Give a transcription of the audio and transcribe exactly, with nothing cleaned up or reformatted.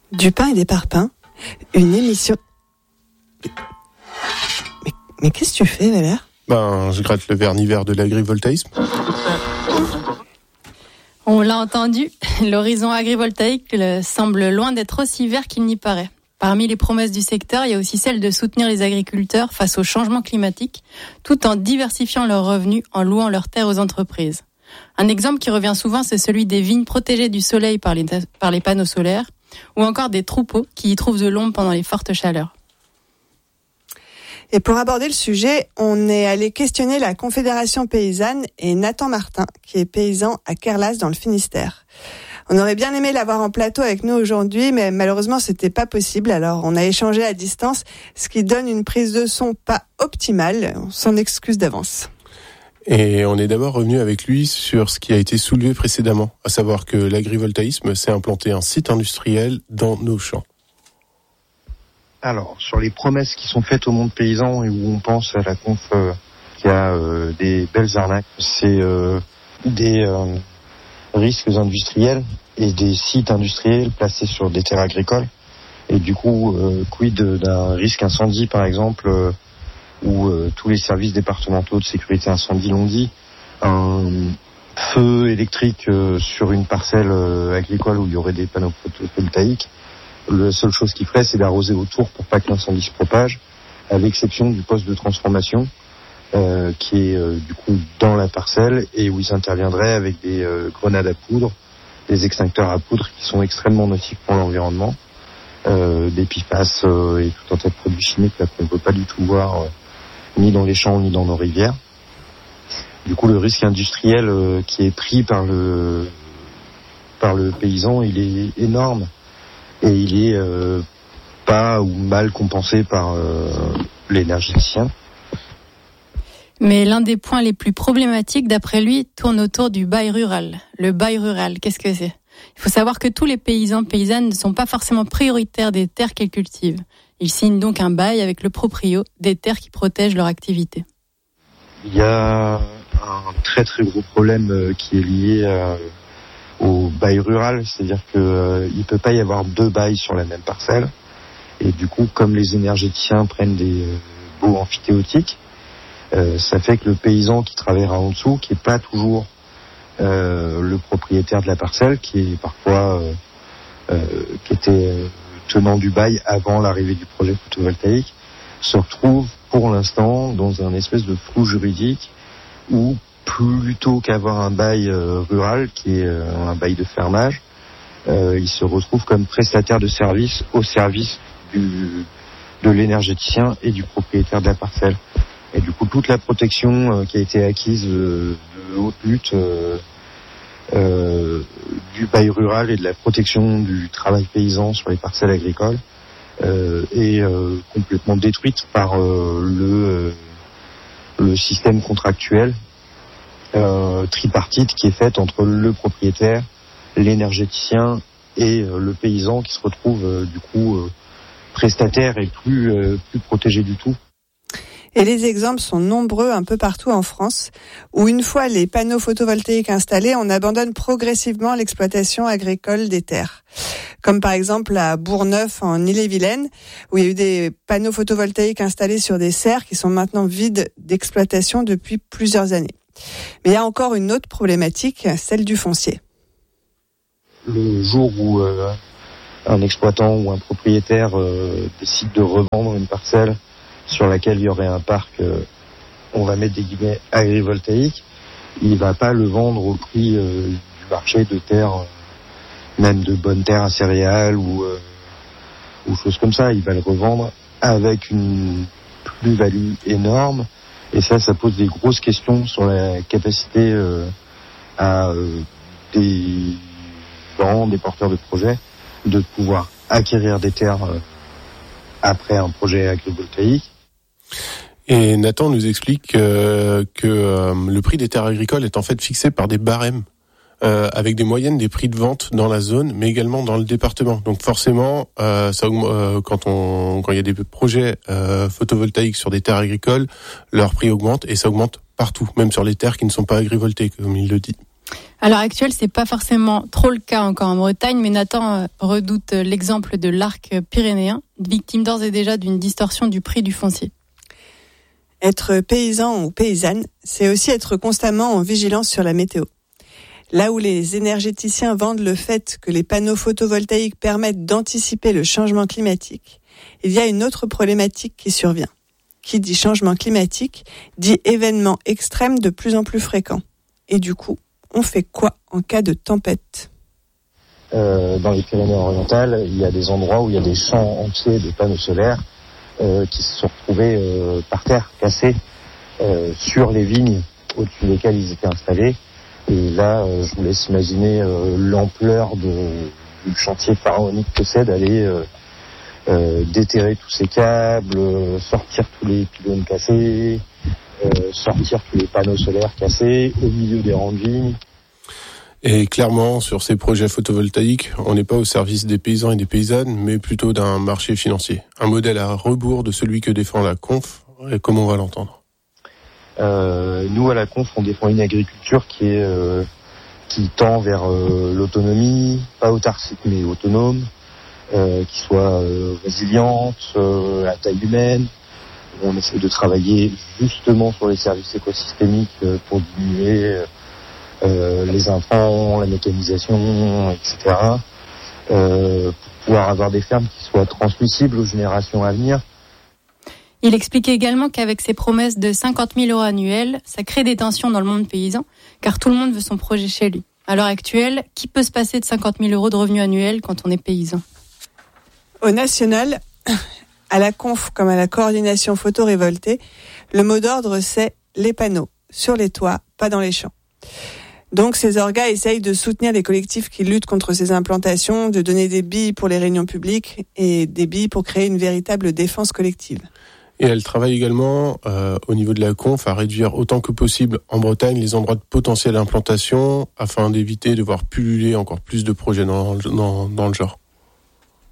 Du pain et des parpaings, une émission... Mais, mais qu'est-ce que tu fais, Valère ? Ben, je gratte le vernis vert de l'agrivoltaïsme. On l'a entendu, l'horizon agrivoltaïque semble loin d'être aussi vert qu'il n'y paraît. Parmi les promesses du secteur, il y a aussi celle de soutenir les agriculteurs face au changement climatique, tout en diversifiant leurs revenus, en louant leurs terres aux entreprises. Un exemple qui revient souvent, c'est celui des vignes protégées du soleil par les, par les panneaux solaires, ou encore des troupeaux qui y trouvent de l'ombre pendant les fortes chaleurs. Et pour aborder le sujet, on est allé questionner la Confédération paysanne et Nathan Martin, qui est paysan à Kerlas dans le Finistère. On aurait bien aimé l'avoir en plateau avec nous aujourd'hui, mais malheureusement, c'était pas possible. Alors, on a échangé à distance, ce qui donne une prise de son pas optimale. On s'en excuse d'avance. Et on est d'abord revenu avec lui sur ce qui a été soulevé précédemment, à savoir que l'agrivoltaïsme s'est implanté un site industriel dans nos champs. Alors, sur les promesses qui sont faites au monde paysan et où on pense à la conf euh, qu'il y a euh, des belles arnaques, c'est euh, des euh, risques industriels et des sites industriels placés sur des terres agricoles. Et du coup, euh, quid d'un risque incendie, par exemple, euh, où euh, tous les services départementaux de sécurité incendie l'ont dit, un feu électrique euh, sur une parcelle euh, agricole où il y aurait des panneaux photovoltaïques. La seule chose qu'il ferait, c'est d'arroser autour pour pas que l'incendie se propage, à l'exception du poste de transformation, euh, qui est euh, du coup dans la parcelle et où ils interviendraient avec des euh, grenades à poudre, des extincteurs à poudre qui sont extrêmement nocifs pour l'environnement, euh, des P F A S euh, et tout un tas de produits chimiques là, qu'on ne peut pas du tout voir, euh, ni dans les champs ni dans nos rivières. Du coup, le risque industriel euh, qui est pris par le par le paysan, il est énorme. Et il est euh, pas ou mal compensé par euh, l'énergéticien. Mais l'un des points les plus problématiques, d'après lui, tourne autour du bail rural. Le bail rural, qu'est-ce que c'est ? Il faut savoir que tous les paysans paysannes ne sont pas forcément prioritaires des terres qu'ils cultivent. Ils signent donc un bail avec le proprio des terres qui protègent leur activité. Il y a un très très gros problème euh, qui est lié à... au bail rural, c'est-à-dire que euh, il peut pas y avoir deux bails sur la même parcelle. Et du coup, comme les énergéticiens prennent des euh, baux amphithéotiques, euh, ça fait que le paysan qui travaillera en dessous, qui est pas toujours euh, le propriétaire de la parcelle, qui est parfois euh, euh, qui était euh, tenant du bail avant l'arrivée du projet photovoltaïque, se retrouve pour l'instant dans un espèce de flou juridique où plutôt qu'avoir un bail euh, rural, qui est euh, un bail de fermage, euh, il se retrouve comme prestataire de service au service du, de l'énergéticien et du propriétaire de la parcelle. Et du coup, toute la protection euh, qui a été acquise euh, de haute lutte euh, euh, du bail rural et de la protection du travail paysan sur les parcelles agricoles euh, est euh, complètement détruite par euh, le, euh, le système contractuel Euh, tripartite qui est faite entre le propriétaire, l'énergéticien et euh, le paysan qui se retrouve euh, du coup euh, prestataire et plus euh, plus protégé du tout. Et les exemples sont nombreux un peu partout en France, où une fois les panneaux photovoltaïques installés, on abandonne progressivement l'exploitation agricole des terres. Comme par exemple à Bourgneuf en Ille-et-Vilaine, où il y a eu des panneaux photovoltaïques installés sur des serres qui sont maintenant vides d'exploitation depuis plusieurs années. Mais il y a encore une autre problématique, celle du foncier. Le jour où euh, un exploitant ou un propriétaire euh, décide de revendre une parcelle sur laquelle il y aurait un parc, euh, on va mettre des guillemets agrivoltaïques, il va pas le vendre au prix euh, du marché de terre, euh, même de bonnes terres à céréales ou, euh, ou choses comme ça. Il va le revendre avec une plus-value énorme. Et ça, ça pose des grosses questions sur la capacité euh, à euh, des gens, des porteurs de projets, de pouvoir acquérir des terres euh, après un projet agrivoltaïque. Et Nathan nous explique euh, que euh, le prix des terres agricoles est en fait fixé par des barèmes euh, avec des moyennes des prix de vente dans la zone, mais également dans le département. Donc forcément, euh, ça, euh, quand on quand il y a des projets euh, photovoltaïques sur des terres agricoles, leur prix augmente et ça augmente partout, même sur les terres qui ne sont pas agrivoltaïques, comme il le dit. À l'heure actuelle, c'est pas forcément trop le cas encore en Bretagne, mais Nathan redoute l'exemple de l'arc pyrénéen, victime d'ores et déjà d'une distorsion du prix du foncier. Être paysan ou paysanne, c'est aussi être constamment en vigilance sur la météo. Là où les énergéticiens vendent le fait que les panneaux photovoltaïques permettent d'anticiper le changement climatique, il y a une autre problématique qui survient. Qui dit changement climatique, dit événements extrêmes de plus en plus fréquents. Et du coup, on fait quoi en cas de tempête ? euh, Dans les Pyrénées-Orientales, il y a des endroits où il y a des champs entiers de panneaux solaires euh, qui se sont retrouvés euh, par terre, cassés, euh, sur les vignes au-dessus desquelles ils étaient installés. Et là, euh, je vous laisse imaginer euh, l'ampleur de, du chantier pharaonique que c'est d'aller euh, euh, déterrer tous ces câbles, euh, sortir tous les pylônes cassés, euh, sortir tous les panneaux solaires cassés au milieu des rangs de vignes. Et clairement, sur ces projets photovoltaïques, on n'est pas au service des paysans et des paysannes, mais plutôt d'un marché financier. Un modèle à rebours de celui que défend la Conf, et comme on va l'entendre. Euh, nous, à la Conf, on défend une agriculture qui est euh, qui tend vers euh, l'autonomie, pas autarcique mais autonome, euh, qui soit euh, résiliente, euh, à taille humaine. On essaie de travailler justement sur les services écosystémiques euh, pour diminuer euh, les intrants, la mécanisation, et cetera. Euh, pour pouvoir avoir des fermes qui soient transmissibles aux générations à venir. Il expliquait également qu'avec ses promesses de cinquante mille euros annuels, ça crée des tensions dans le monde paysan, car tout le monde veut son projet chez lui. À l'heure actuelle, qui peut se passer de cinquante mille euros de revenus annuels quand on est paysan ? Au national, à la Conf comme à la coordination photorévoltée, le mot d'ordre c'est les panneaux, sur les toits, pas dans les champs. Donc ces orgas essayent de soutenir les collectifs qui luttent contre ces implantations, de donner des billes pour les réunions publiques et des billes pour créer une véritable défense collective. Et elle travaille également euh, au niveau de la Conf à réduire autant que possible en Bretagne les endroits de potentielle implantation afin d'éviter de voir pulluler encore plus de projets dans, dans, dans le genre.